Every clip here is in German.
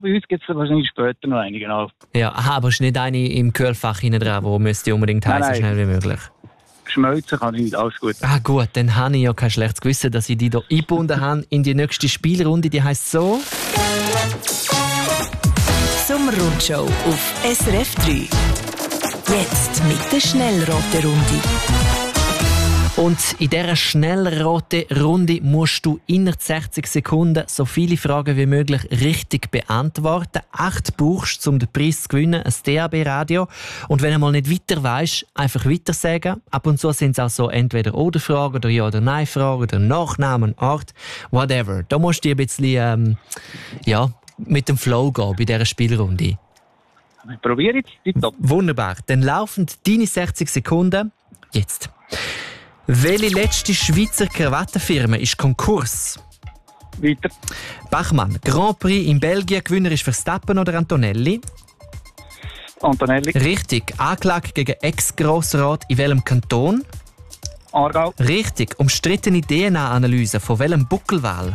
bei uns gibt es wahrscheinlich später noch eine, genau. Ja, aha, aber es ist nicht eine im Kühlfach hinten dran, die müsste unbedingt heiß, so schnell wie möglich. Schmelzen kann ich nicht, alles gut. Ah gut, dann habe ich ja kein schlechtes Gewissen, dass ich die hier eingebunden habe in die nächste Spielrunde. Die heisst so... Sommerrundschau auf SRF 3. Jetzt mit der Schnellraterunde. Und in dieser Schnellrate-Runde musst du innerhalb 60 Sekunden so viele Fragen wie möglich richtig beantworten. 8 brauchst du, um den Preis zu gewinnen, ein DAB-Radio. Und wenn du mal nicht weiter weisst, einfach weiter sagen. Ab und zu sind es auch so Entweder-oder-Fragen oder Ja- oder Nein-Fragen oder Nachnamen, Ort, whatever. Da musst du ein bisschen mit dem Flow gehen bei dieser Spielrunde. Ich probiere jetzt. Tipptopp. Wunderbar. Dann laufen deine 60 Sekunden jetzt. Welche letzte Schweizer Krawattenfirma ist Konkurs? Weiter. Bachmann, Grand Prix in Belgien, Gewinner ist Verstappen oder Antonelli? Antonelli. Richtig. Anklage gegen Ex-Grossrat in welchem Kanton? Aargau. Richtig. Umstrittene DNA-Analyse von welchem Buckelwal?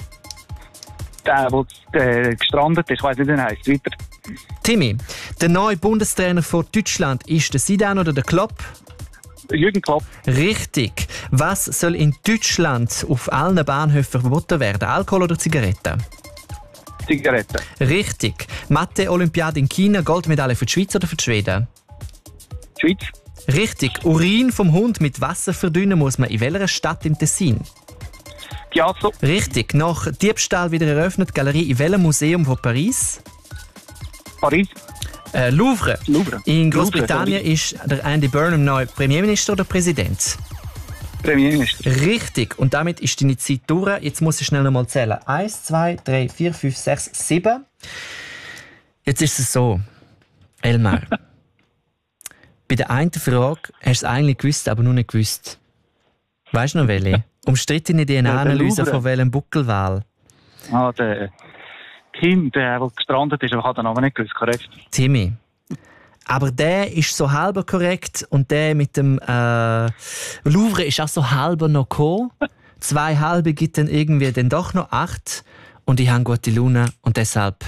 Der gestrandet ist, ich weiss nicht, wie er heisst. Weiter. Timmy, der neue Bundestrainer von Deutschland ist der Zidane oder der Klopp? Jürgen Klopp. Richtig. Was soll in Deutschland auf allen Bahnhöfen verboten werden? Alkohol oder Zigaretten? Zigaretten. Richtig. Mathe-Olympiade in China, Goldmedaille für die Schweiz oder für die Schweden? Schweiz. Richtig. Urin vom Hund mit Wasser verdünnen muss man in welcher Stadt im Tessin? Chiasso. Richtig. Nach Diebstahl wieder eröffnet, Galerie in welchem Museum von Paris? Paris. Louvre. Louvre. In Großbritannien ist der Andy Burnham neu Premierminister oder Präsident? Premierminister. Richtig. Und damit ist deine Zeit durch. Jetzt muss ich schnell noch mal zählen. 1, 2, 3, 4, 5, 6, 7. Jetzt ist es so, Elmar. Bei der einen Frage hast du es eigentlich gewusst, aber noch nicht gewusst. Weißt du noch welche? Umstrittene DNA-Analyse von welchem Buckelwal? Ah, der Kim, der gestrandet ist, aber hat den Namen nicht gewusst, korrekt? Timmy. Aber der ist so halber korrekt und der mit dem Louvre ist auch so halber noch gekommen. 2 halbe gibt dann irgendwie dann doch noch 8 und ich habe gute Laune und deshalb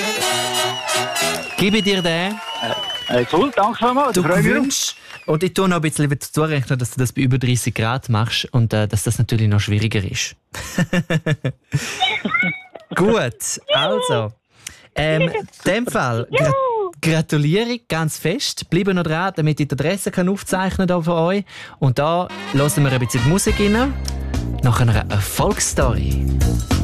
gebe ich dir den. Cool, danke vielmals. Du gewünscht. Und ich tue noch ein bisschen dazu rechnen, dass du das bei über 30 Grad machst und dass das natürlich noch schwieriger ist. Gut, also. In dem Fall gratuliere ich ganz fest. Bleibe noch dran, damit ich die Adresse aufzeichnen kann von euch. Und da hören wir ein bisschen die Musik rein. Nach einer Erfolgsstory.